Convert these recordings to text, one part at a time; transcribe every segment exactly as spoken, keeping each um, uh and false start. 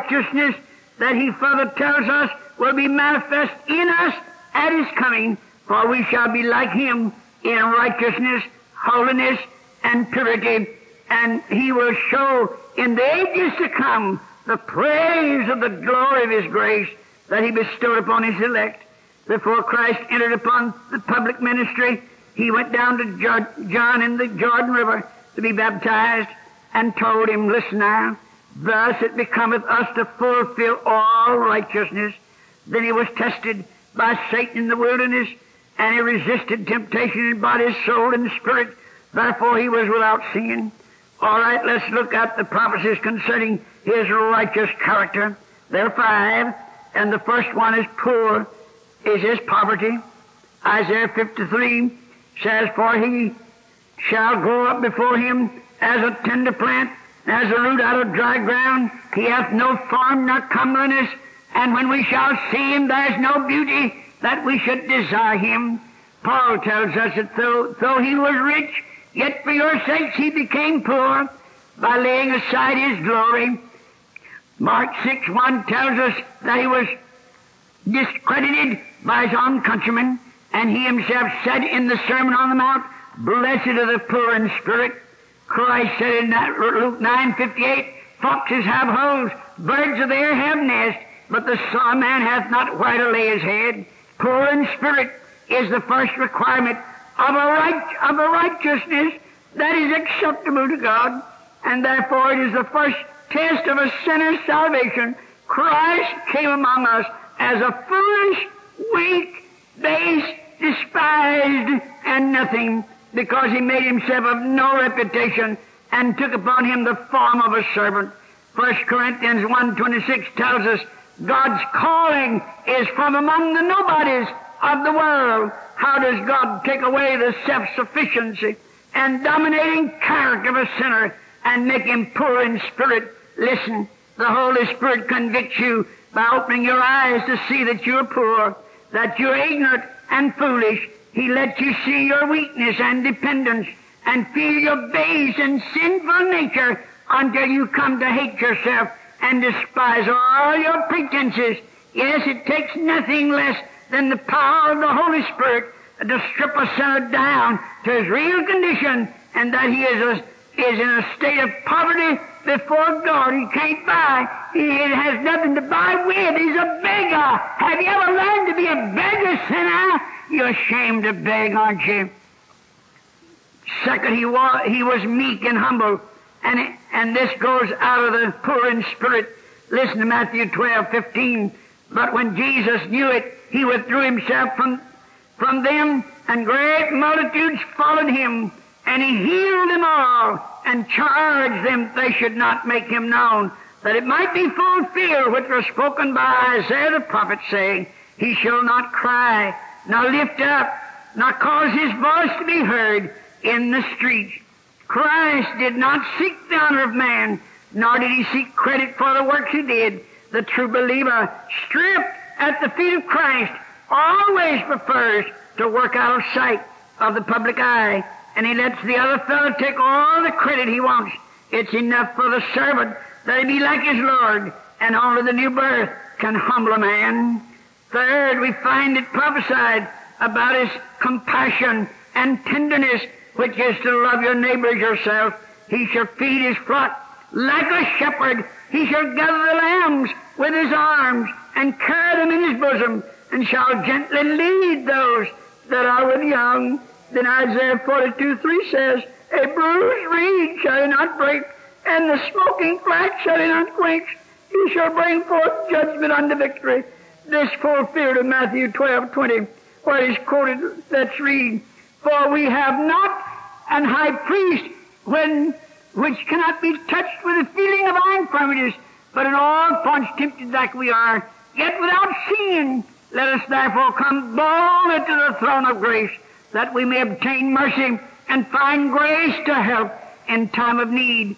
righteousness that he further tells us will be manifest in us at his coming, for we shall be like him in righteousness, holiness, and purity, and he will show in the ages to come the praise of the glory of his grace that he bestowed upon his elect. Before Christ entered upon the public ministry, he went down to John in the Jordan River to be baptized, and told him, listen now, thus it becometh us to fulfill all righteousness. Then he was tested by Satan in the wilderness, and he resisted temptation in body, soul, and spirit. Therefore he was without sin. All right, let's look at the prophecies concerning his righteous character. There are five, and the first one is poor, is his poverty. Isaiah fifty-three says, for he shall grow up before him as a tender plant, as a root out of dry ground. He hath no form nor comeliness, and when we shall see him, there is no beauty that we should desire him. Paul tells us that though, though he was rich, yet for your sakes he became poor, by laying aside his glory. Mark six one tells us that he was discredited by his own countrymen, and he himself said in the Sermon on the Mount, blessed are the poor in spirit. Christ said in that Luke nine fifty-eight, foxes have holes, birds of the air have nests, but the Son of Man hath not where to lay his head. Poor in spirit is the first requirement of a, right, of a righteousness that is acceptable to God, and therefore it is the first test of a sinner's salvation. Christ came among us as a foolish, weak, base, despised, and nothing, because he made himself of no reputation and took upon him the form of a servant. First Corinthians one twenty-six tells us God's calling is from among the nobodies of the world. How does God take away the self-sufficiency and dominating character of a sinner and make him poor in spirit? Listen, the Holy Spirit convicts you by opening your eyes to see that you're poor, that you're ignorant and foolish. He lets you see your weakness and dependence and feel your base and sinful nature until you come to hate yourself and despise all your pretenses. Yes, it takes nothing less than the power of the Holy Spirit to strip a sinner down to his real condition, and that he is, a, is in a state of poverty before God. He can't buy. He has nothing to buy with. He's a beggar. Have you ever learned to be a beggar, sinner? You're ashamed to beg, aren't you? Second, he was, he was meek and humble. And, it, and this goes out of the poor in spirit. Listen to Matthew twelve fifteen. But when Jesus knew it, he withdrew himself from, from them, and great multitudes followed him. And he healed them all, and charged them they should not make him known, that it might be fulfilled which was spoken by Isaiah the prophet, saying, he shall not cry, nor lift up, nor cause his voice to be heard in the streets. Christ did not seek the honor of man, nor did he seek credit for the works he did. The true believer, stripped at the feet of Christ, always prefers to work out of sight of the public eye, and he lets the other fellow take all the credit he wants. It's enough for the servant that he be like his Lord, and only the new birth can humble a man. Third, we find it prophesied about his compassion and tenderness, which is to love your neighbor as yourself. He shall feed his flock like a shepherd. He shall gather the lambs with his arms and carry them in his bosom, and shall gently lead those that are with young. Then Isaiah forty-two three says, a bruised reed shall he not break, and the smoking flax shall he not quench. He shall bring forth judgment unto victory. This fulfilled in Matthew twelve twenty, where it is quoted. Let's read. For we have not an high priest when, which cannot be touched with the feeling of our infirmities, but in all points tempted like we are, yet without sin. Let us therefore come boldly to the throne of grace, that we may obtain mercy and find grace to help in time of need.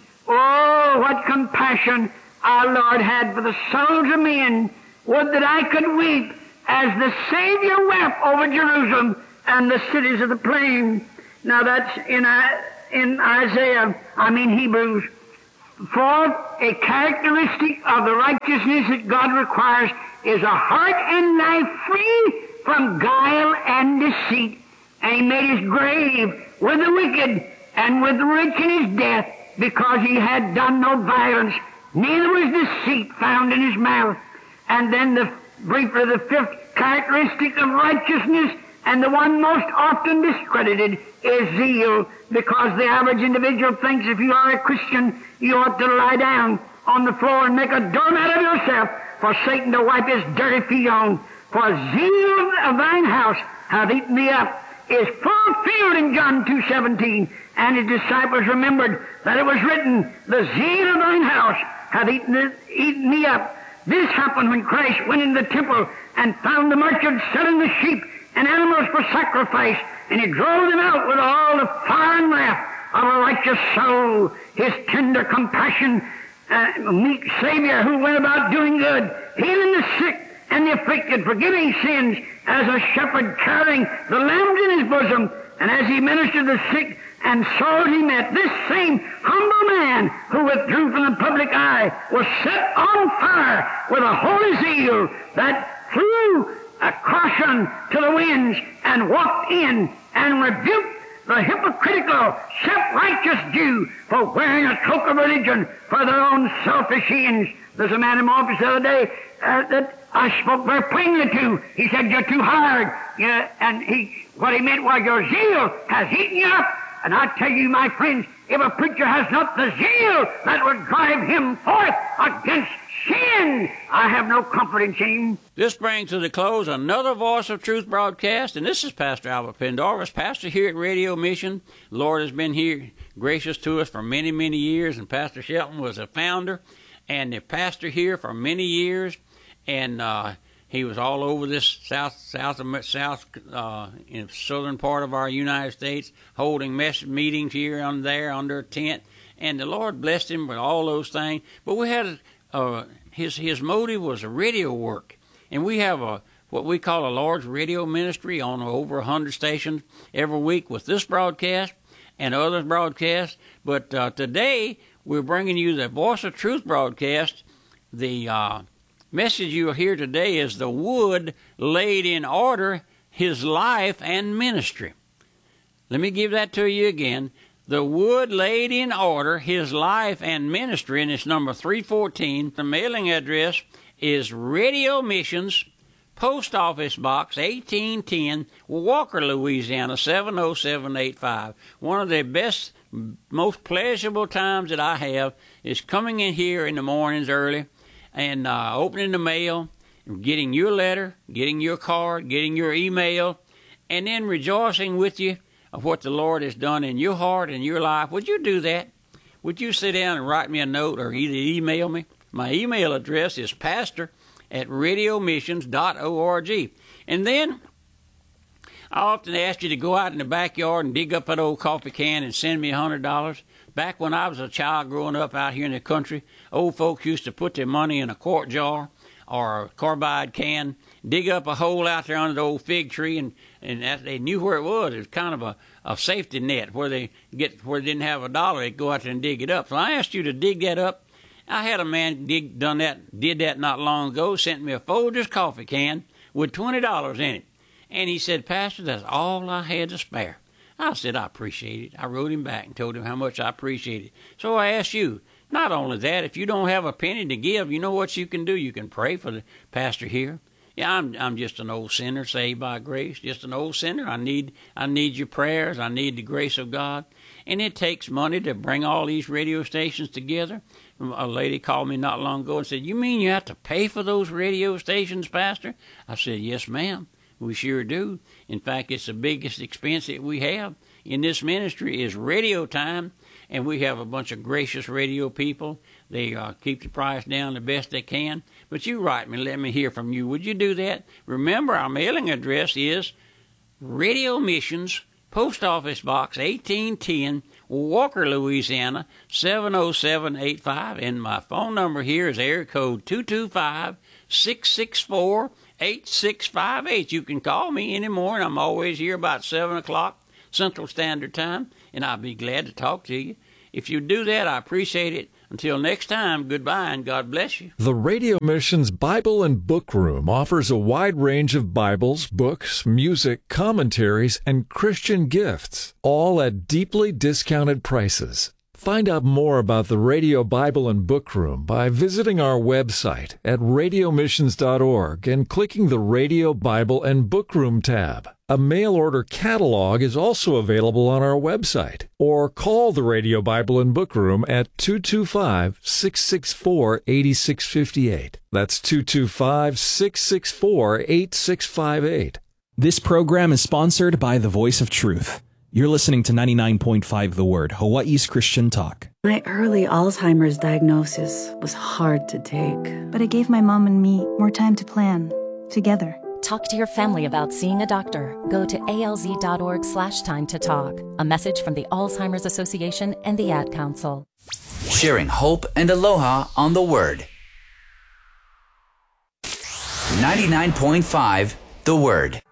Oh, what compassion our Lord had for the souls of men. Would that I could weep as the Savior wept over Jerusalem and the cities of the plain. Now that's in, uh, in Isaiah, I mean Hebrews Fourth, a characteristic of the righteousness that God requires is a heart and life free from guile and deceit. And he made his grave with the wicked and with the rich in his death, because he had done no violence, neither was deceit found in his mouth. And then the briefly the fifth characteristic of righteousness, and the one most often discredited, is zeal, because the average individual thinks if you are a Christian, you ought to lie down on the floor and make a doormat of yourself for Satan to wipe his dirty feet on. For zeal of thine house hath eaten thee up, is fulfilled in John two seventeen. And his disciples remembered that it was written, the zeal of thine house hath eaten, eaten thee up. This happened when Christ went into the temple and found the merchants selling the sheep and animals for sacrifice, and he drove them out with all the fire and wrath of a righteous soul. His tender compassion, uh, meek Savior who went about doing good, healing the sick and the afflicted, forgiving sins, as a shepherd carrying the lambs in his bosom. And as he ministered the sick and sorrow he met, this same humble man who withdrew from the public eye was set on fire with a holy zeal that flew a caution to the winds and walked in and rebuked the hypocritical, self-righteous Jew for wearing a cloak of religion for their own selfish ends. There's a man in my office the other day uh, that I spoke very plainly to. He said, you're too hard. Yeah, and he, what he meant was, your zeal has eaten you up. And I tell you, my friends, if a preacher has not the zeal that would drive him forth against sin, I have no confidence in him. This brings to the close another Voice of Truth broadcast, and this is Pastor Albert Pendarvis, pastor here at Radio Mission. The Lord has been here gracious to us for many, many years, and Pastor Shelton was a founder and the pastor here for many years, and uh, he was all over this south, south, south, uh, in the southern part of our United States, holding message meetings here and there under a tent, and the Lord blessed him with all those things. But we had uh, his his motive was a radio work, and we have a what we call a large radio ministry on over a hundred stations every week with this broadcast and other broadcasts. But uh, today we're bringing you the Voice of Truth broadcast. The uh, message you'll hear today is the wood laid in order, his life and ministry. Let me give that to you again. The wood laid in order, his life and ministry, and it's number three fourteen. The mailing address is Radio Missions, Post Office Box eighteen ten, Walker, Louisiana seven oh seven eight five. One of the best, most pleasurable times that I have is coming in here in the mornings early and uh, opening the mail, getting your letter, getting your card, getting your email, and then rejoicing with you of what the Lord has done in your heart and your life. Would you do that? Would you sit down and write me a note or either email me? My email address is pastor at radio missions dot org. And then I often ask you to go out in the backyard and dig up that old coffee can and send me one hundred dollars. Back when I was a child growing up out here in the country, old folks used to put their money in a quart jar or a carbide can, dig up a hole out there under the old fig tree, and, and that, they knew where it was. It was kind of a, a safety net where they get where they didn't have a dollar, they'd go out there and dig it up. So I asked you to dig that up. I had a man dig, done that, did that not long ago, sent me a Folgers coffee can with twenty dollars in it. And he said, Pastor, that's all I had to spare. I said, I appreciate it. I wrote him back and told him how much I appreciate it. So I asked you, not only that, if you don't have a penny to give, you know what you can do? You can pray for the pastor here. Yeah, I'm I'm just an old sinner saved by grace, just an old sinner. I need I need your prayers. I need the grace of God. And it takes money to bring all these radio stations together. A lady called me not long ago and said, you mean you have to pay for those radio stations, Pastor? I said, yes, ma'am. We sure do. In fact, it's the biggest expense that we have in this ministry is radio time, and we have a bunch of gracious radio people. They uh, keep the price down the best they can. But you write me, let me hear from you. Would you do that? Remember, our mailing address is Radio Missions, Post Office Box eighteen ten, Walker, Louisiana seven oh seven eight five, and my phone number here is area code two two five, six six four, eight six five eight. You can call me any morning. I'm always here about seven o'clock Central Standard Time, and I'll be glad to talk to you. If you do that, I appreciate it. Until next time, goodbye and God bless you. The Radio Missions Bible and Book Room offers a wide range of Bibles, books, music, commentaries, and Christian gifts, all at deeply discounted prices. Find out more about the Radio Bible and Book Room by visiting our website at radio missions dot org and clicking the Radio Bible and Book Room tab. A mail-order catalog is also available on our website, or call the Radio Bible and Book Room at two two five, six six four, eight six five eight. That's two two five, six six four, eight six five eight. This program is sponsored by The Voice of Truth. You're listening to ninety-nine point five The Word, Hawaii's Christian Talk. My early Alzheimer's diagnosis was hard to take. But it gave my mom and me more time to plan, together. Talk to your family about seeing a doctor. Go to alz.org slash time to talk. A message from the Alzheimer's Association and the Ad Council. Sharing hope and aloha on the Word. ninety-nine point five The Word.